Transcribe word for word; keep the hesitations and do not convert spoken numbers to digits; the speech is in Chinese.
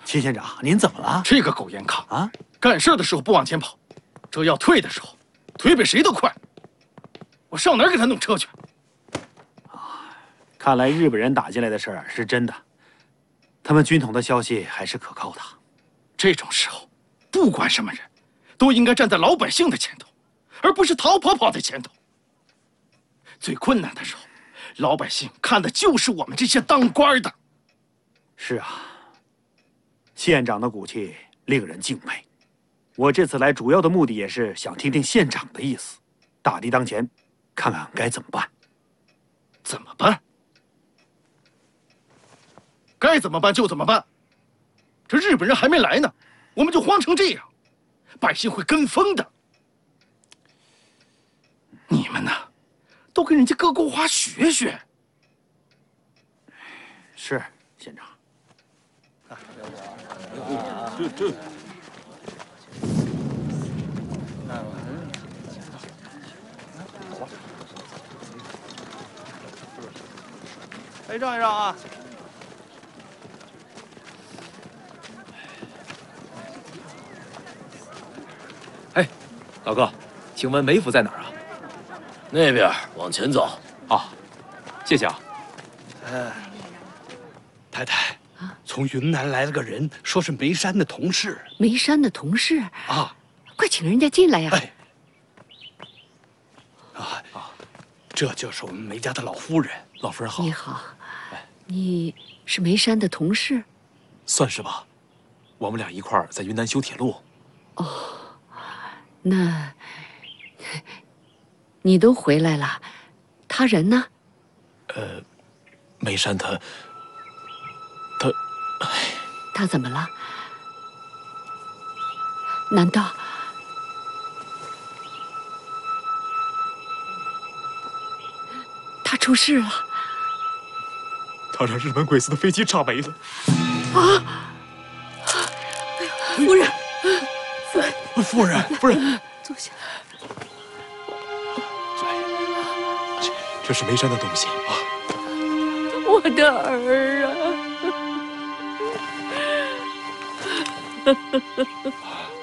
秦县长，您怎么了？ 这个狗严康啊， 干事的时候不往前跑，这要退的时候，腿比谁都快。我上哪儿给他弄车去？ 啊，看来日本人打进来的事儿是真的，他们军统的消息还是可靠的。 这种时候，不管什么人，都应该站在老百姓的前头，而不是逃跑跑在前头。最困难的时候，老百姓看的就是我们这些当官的。 是啊。 县长的骨气令人敬佩。我这次来主要的目的也是想听听县长的意思。大敌当前，看看该怎么办。 怎么办？该怎么办就怎么办。这日本人还没来呢，我们就慌成这样，百姓会跟风的。你们呢，都跟人家各国花学学。 是，县长。 这这， 拍照一张啊！ 哎，老哥，请问梅府在哪儿啊？ 那边往前走。 啊，谢谢啊。 呃，太太。 从云南来了个人，说是梅山的同事。 梅山的同事啊， 快请人家进来呀！ 哎，啊啊，这就是我们梅家的老夫人。 老夫人好。 你好，你是梅山的同事？ 算是吧，我们俩一块儿在云南修铁路。 哦，那你都回来了，他人呢？ 呃，梅山他他。 他怎么了？难道他出事了？ 他让日本鬼子的飞机炸没了。 啊！夫人，夫人， 夫人，夫人， 坐下。 这这是梅山的东西啊！ 我的儿啊！